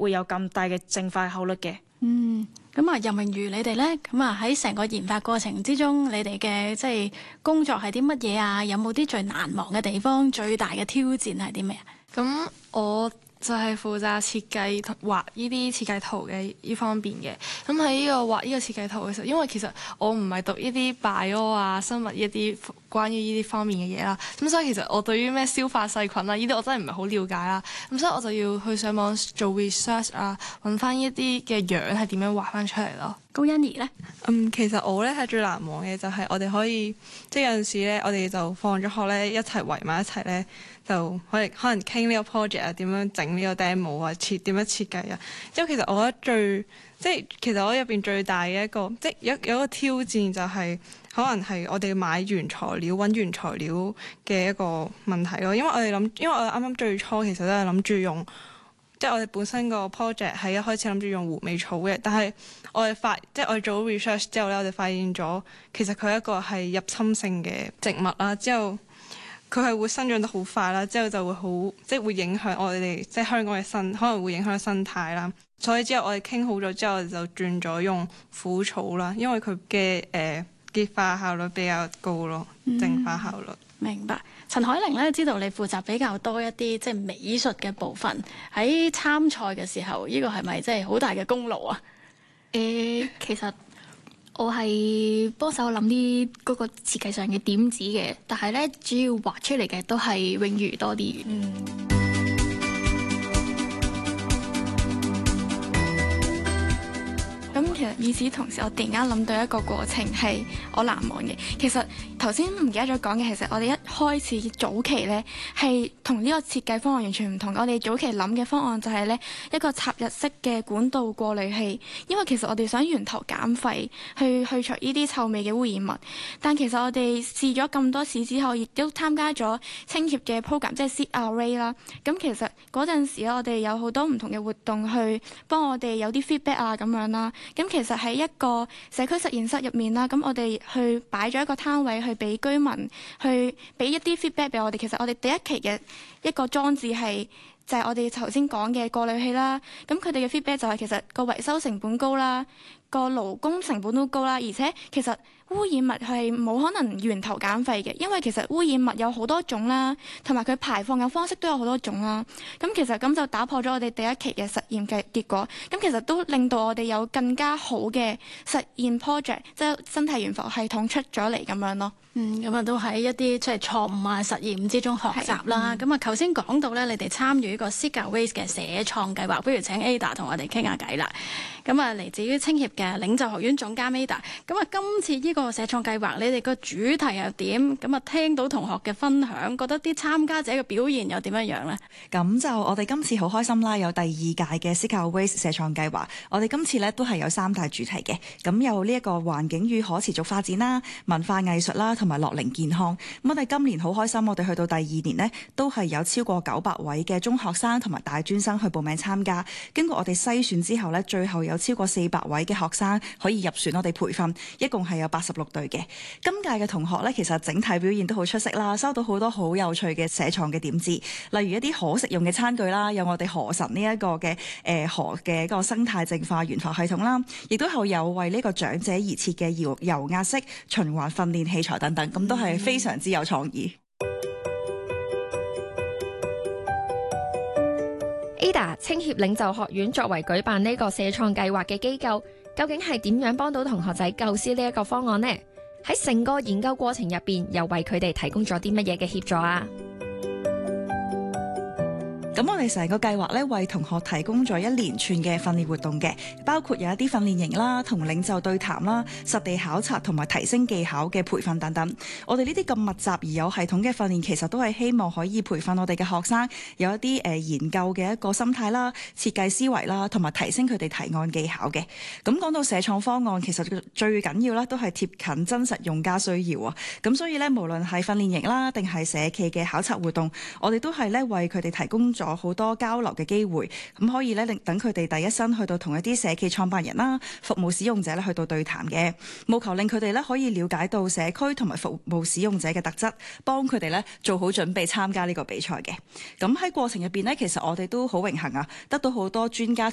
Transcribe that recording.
會有咁大嘅淨化效率嘅。 咁啊，任榮瑜你哋呢？咁啊喺成個研發過程之中，你哋嘅即係工作係啲乜嘢啊？有冇啲最難忘嘅地方？最大嘅挑戰係啲咩啊？ 咁我就係負責設計畫呢啲設計圖嘅呢方面嘅。咁喺呢個畫呢個設計圖嘅時候，因為其實我唔係讀呢啲 bio 啊生物一啲關於呢啲方面嘅嘢啦，咁所以其實我對於咩消化細菌啊呢啲我真係唔係好了解啦。咁所以我就要去上網做 research 啊，揾翻呢啲嘅樣係點樣畫翻出嚟咯。 高欣宜呢？ 其實我咧係最難忘嘅就係我哋可以即係有陣時咧，我哋就放咗學咧一齊圍埋一齊咧，就可能傾呢個 project 啊，點樣整呢個 demo 啊，點樣設計啊。因為其實我覺得其實我入邊最大嘅一個即係有一個挑戰就係可能係我哋買原材料揾原材料嘅一個問題咯。因為我哋啱啱最初其實都係諗住用。即係我哋本身個 project 係一開始諗住用狐尾草嘅，但係我哋我哋做咗 research 之後咧，我哋發現咗其實佢一個係入侵性嘅植物啦，之後佢係會生長得好快啦，之後就會會影響我哋即係香港嘅可能會影響生態啦。所以之後我哋傾好咗之後，就轉咗用虎草啦，因為佢嘅結化效率比較高咯，淨化效率。 明白。陳海玲咧，知道你負責比較多一啲即係美術嘅部分，喺參賽嘅時候，呢個係咪即係好大嘅功勞啊？ 其實我係幫手諗啲嗰個設計上嘅點子嘅，但係咧主要畫出嚟嘅都係永瑜多啲。咁其實與此同時，我突然間諗到一個過程係我難忘嘅。其實頭先唔記得咗講嘅，其實我哋一開始早期呢係同呢個設計方案完全唔同。我哋早期諗嘅方案就係呢一個插入式嘅管道過濾器，因為其實我哋想源頭減廢，去除呢啲臭味嘅污染物。但其實我哋試咗咁多次之後，亦都參加咗青協嘅 program， 即係 Seed Array 啦。咁其實嗰陣時我哋有好多唔同嘅活動去幫我哋有啲 feedback 啊咁樣啦。咁其實喺一個社區實驗室入面啦，咁我哋去擺咗一個攤位去俾居民去俾一啲 feedback 俾我哋。其實我哋第一期嘅一個裝置就係我哋頭先講嘅過濾器啦。咁佢哋嘅 feedback 就係其實個維修成本高啦，個勞工成本都高啦，而且其實污染物係冇可能源頭減廢嘅，因為其實污染物有好多種啦，同埋佢排放嘅方式都有好多種啦。咁其實咁就打破咗我哋第一期嘅實驗嘅結果。咁其實都令到我哋有更加好嘅實驗 project， 即係生態懸浮系統出咗嚟咁樣咯。 咁啊都喺一啲即係錯誤啊實驗之中學習啦。咁啊頭先講到咧，你哋參與呢個 Zero Waste 嘅社創計劃，不如請 Ada 同我哋傾下偈啦。咁啊嚟自於青協嘅領袖學院總監 Ada。咁啊今次呢個社創計劃，你哋個主題又點？咁啊聽到同學嘅分享，覺得啲參加者嘅表現又點樣樣咧？ 咁就我哋今次好開心啦，有第二屆嘅 Zero Waste 社創計劃。我哋今次咧都係有3大主題嘅。咁有呢一個環境與可持續發展啦、文化藝術啦，同埋樂齡健康。咁我哋今年好開心，我哋去到第2年呢，都係有超過900位嘅中學生同埋大專生去報名參加。經過我哋篩選之後呢，最後有超過400位嘅學生可以入選我哋培訓，一共係有86隊嘅。今屆嘅同學呢，其實整體表現都好出色啦，收到好多好有趣嘅社創嘅點子，例如一啲可食用嘅餐具啦，有我哋河神呢一個嘅河嘅一個生態淨化懸浮系統啦，亦都係有為呢個長者而設嘅油壓式循環訓練器材等等，咁都係非常之有創意。 Ada， 青協領袖學院作為舉辦呢個社創計劃嘅機構，究竟係點樣幫到同學仔構思呢一個方案呢？喺成個研究過程入邊，又為佢哋提供咗啲乜嘢嘅協助啊？ 咁我哋成個計劃咧，為同學提供咗一連串嘅訓練活動嘅，包括有一啲訓練營啦、同領袖對談啦、實地考察同埋提升技巧嘅培訓等等。我哋呢啲咁密集而有系統嘅訓練，其實都係希望可以培訓我哋嘅學生有一啲研究嘅一個心態啦、設計思維啦，同埋提升佢哋提案技巧嘅。咁講到社創方案，其實最緊要啦，都係貼近真實用家需要啊。咁所以咧，無論係訓練營啦，定係社企嘅考察活動，我哋都係咧為佢哋提供咗好多交流嘅機會，咁可以咧等佢哋第一身去到同一啲社企創辦人啦、服務使用者咧去到對談嘅，務求令佢哋咧可以了解到社區同埋服務使用者嘅特質，幫佢哋咧做好準備參加呢個比賽嘅。咁喺過程入邊咧，其實我哋都好榮幸啊，得到好多專家